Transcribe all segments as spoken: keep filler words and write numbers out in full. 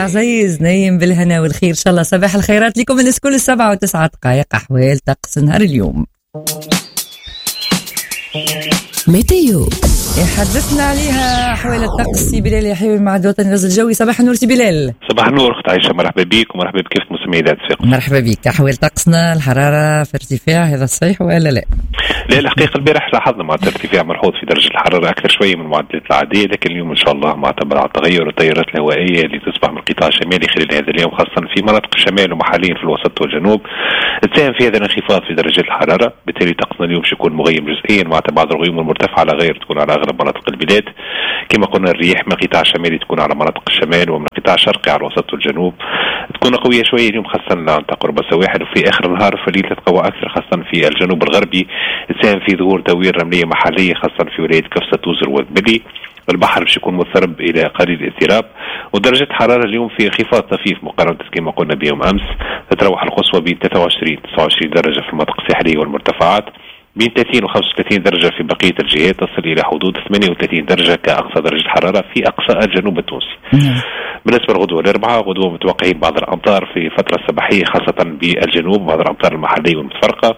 عزيز نايم بالهنا والخير إن شاء الله. صباح الخيرات لكم الناس كل السبعة وتسعة دقائق. أحوال طقس نهار اليوم ميتيو يحدثنا عليها أحوال الطقس سي بلال يحيوي مع الوطن الرصد الجوي. صباح النور سي بلال. صباح النور أخت عايشة، مرحبا بك ومرحبا بكيف مسمي ذات ثقة. مرحبا بك. أحوال طقسنا الحرارة في ارتفاع، هذا صحيح ولا لا؟ لا الحقيقة البارح لاحظنا مع ارتفاع ملحوظ في درجة الحرارة أكثر شوية من المعدلات العادية، لكن اليوم إن شاء الله معتمد على تغير التيارات الهوائية اللي تصبح من القطاع الشمالي خلال هذا اليوم، خاصة في مناطق الشمال ومحليا في الوسط والجنوب تساهم في هذا الانخفاض في درجة الحرارة. بالتالي طقسنا اليوم سيكون مغيم جزئيا مع بعض الغيوم المرتفعة على غير تكون على أغلب مناطق البلاد. كما قلنا الرياح من القطاع الشمالي تكون على مناطق الشمال، ومن القطاع الشرقي على الوسط والجنوب تكون قوية شوية اليوم خاصة عند تقرب السواحل، وفي آخر النهار في الليل تتقوى أكثر خاصة في الجنوب الغربي، تساهم في ظهور دوير رملية محلية خاصة في ولاية كفصة توزر والبلي. البحر باش يكون مضطرب إلى قليل الاضطراب، ودرجة الحرارة اليوم في انخفاض طفيف مقارنة كما قلنا بيوم أمس. تتراوح القصوى بين ثلاثة وعشرين تسعة وعشرين درجة في المناطق الساحلية والمرتفعات، بين ثلاثين و خمسة وثلاثين درجة في بقية الجهات، تصل إلى حدود ثمانية وثلاثين درجة كأقصى درجة حرارة في أقصى الجنوب التونسي. بالنسبة للغدوة الأربعاء غدوة متوقعين بعض الأمطار في الفترة الصباحية خاصة بالجنوب، بعض الأمطار المحلية والمتفرقة،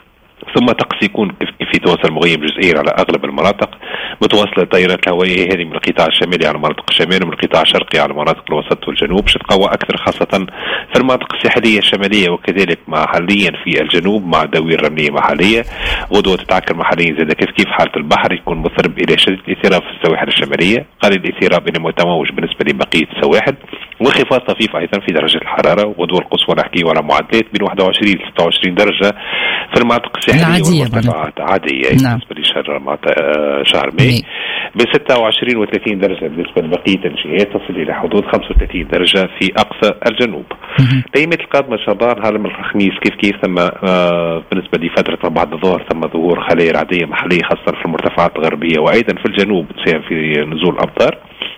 ثم طقس يكون في تواصل مغيم جزئيا على أغلب المناطق، متواصلة التيارات الهوائية هذه من القطاع الشمالي على مناطق الشمال ومن القطاع الشرقي على مناطق الوسط والجنوب، تتقوى أكثر خاصة في المناطق الساحلية الشمالية، وكذلك محليا في الجنوب مع دوير رملية محلية. غدوة تتعكر محليا زاد كيف كيف حالة البحر يكون مضطرب إلى شديد الاضطراب في السواحل الشمالية، قليل الاضطراب إنه متموج بالنسبة لبقية السواحل، وانخفاض طفيف أيضا في درجة الحرارة. غدوة القصوى نحكي على معدلات بين واحد وعشرين إلى ستة وعشرين درجة في المناطق الساحلية والمرتفعات عادية. نعم. بالنسبة لشهر معناتها شهر ماي ب ستة وعشرين و ثلاثين درجة بالنسبة لبقية الجهات، تصل إلى حدود خمسة وثلاثين درجة في أقصى الجنوب. الأيامات القادمة إن شاء الله نهار من الخميس كيف كيف ثم آه بالنسبة لفترة ما بعد الظهر ثم ظهور خلايا رعدية محلية خاصة في المرتفعات الغربية وأيضا في الجنوب تساهم في نزول أمطار.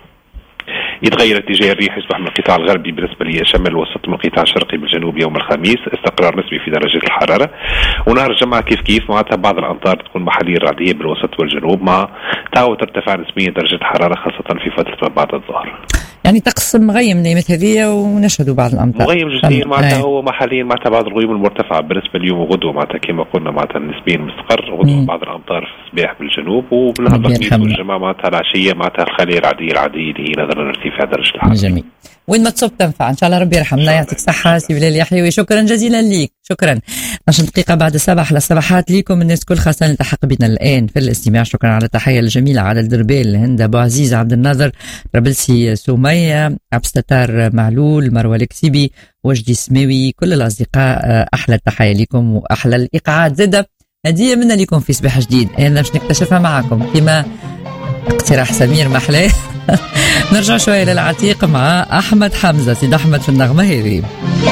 يتغير اتجاه الريح، يصبح من القطاع الغربي بالنسبة للشمال الوسط من القطاع الشرقي بالجنوب يوم الخميس استقرار نسبي في درجة الحرارة. ونهار الجمعة كيف كيف معناتها بعض الأمطار تكون محلية رعدية بالوسط والجنوب مع تعود ارتفاع نسبيا درجة الحرارة خاصة في فترة بعد الظهر. يعني طقس مغيم نيمت هذه ونشهدوا بعض الأمطار مغيم جزئيا معناتها هو محليا معناتها بعض الغيوم المرتفعة بالنسبة اليوم وغدوة معناتها كما قلنا معناتها نسبيا مستقر، غدوة بعض الأمطار في الصباح بالجنوب، وبالنهار الخميس والجمعة معناتها العشية معناتها الخلية العادية العادية اللي هي نظرا لارتفاع درجة الحرارة. جميل. وين ما تصب تنفع إن شاء الله، ربي يرحمنا يعطيك صحة سي بلال يحيوي. شكرا جزيلا ليك. شكرا. عشر دقيقة بعد السبع على الصباحات ليكم الناس كل خاصة التحق بنا الآن في الاستماع. شكرا على التحية الجميلة على الدربيل هند أبو عزيز عبد الناظر ربلسي سمية عبد الستار معلول مروة الكسيبي وجدي السماوي، كل الأصدقاء أحلى التحية لكم وأحلى الإيقاعات. زادة هدية منا لكم في صباح جديد أنا باش نكتشفها معكم كما اقتراح سمير محلاه. نرجع شوية للعتيق مع أحمد حمزة. سيد أحمد في النغمة هذه.